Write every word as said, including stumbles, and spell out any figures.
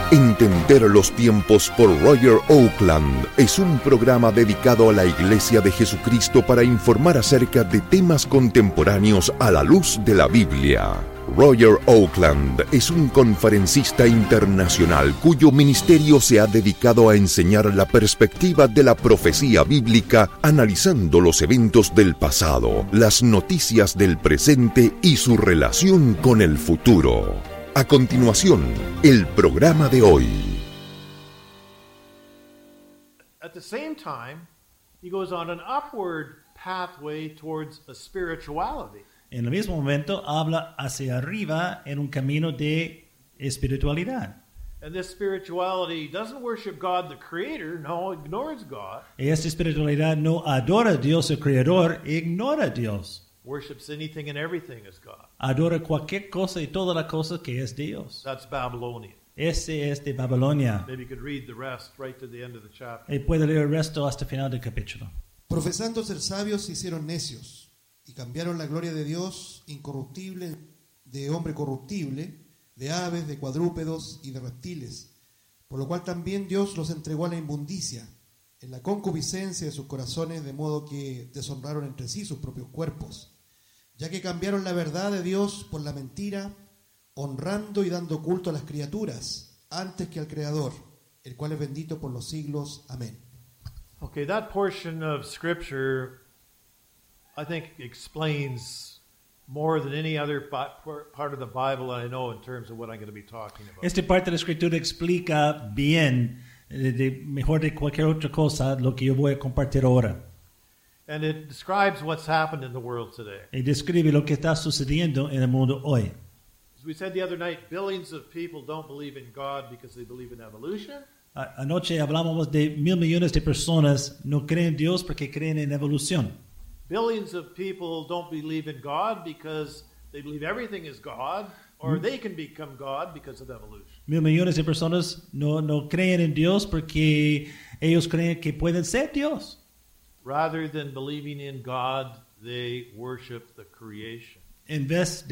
Entender los tiempos por Roger Oakland es un programa dedicado a la Iglesia de Jesucristo para informar acerca de temas contemporáneos a la luz de la Biblia. Roger Oakland es un conferencista internacional cuyo ministerio se ha dedicado a enseñar la perspectiva de la profecía bíblica, analizando los eventos del pasado, las noticias del presente y su relación con el futuro. A continuación, el programa de hoy. At the same time, he goes on an upward pathway towards a spirituality. En el mismo momento habla hacia arriba en un camino de espiritualidad. And this spirituality doesn't worship God the creator, no, ignores God. Y esta espiritualidad no adora a Dios el creador, ignora a Dios. Worships anything and everything as God. Adora cualquier cosa y toda la cosa que es Dios. That's Babylonian. Ese es de Babilonia. Maybe you could read the rest right to the end of the chapter. Y puede leer el resto hasta el final del capítulo. Profesando ser sabios se hicieron necios y cambiaron la gloria de Dios incorruptible de hombre corruptible, de aves, de cuadrúpedos y de reptiles, por lo cual también Dios los entregó a la inmundicia, en la concupiscencia de sus corazones, de modo que deshonraron entre sí sus propios cuerpos, ya que cambiaron la verdad de Dios por la mentira, honrando y dando culto a las criaturas antes que al Creador, el cual es bendito por los siglos. Amén. Okay, that portion of Scripture, I think, explains more than any other part of the Bible I know in terms of what I'm going to be talking about. Esta parte de la Escritura explica bien, de, de, mejor de cualquier otra cosa, lo que yo voy a compartir ahora. And it describes what's happened in the world today. Y describe lo que está sucediendo en el mundo hoy. As we said the other night, billions of people don't believe in God because they believe in evolution. A- anoche hablamos de mil millones de personas no creen en Dios porque creen en evolución. Billions of people don't believe in God because they believe everything is God, or they can become God because of evolution. Mil millones de personas no, no creen en Dios porque ellos creen que pueden ser Dios. Rather than believing in God, they worship the creation. En vez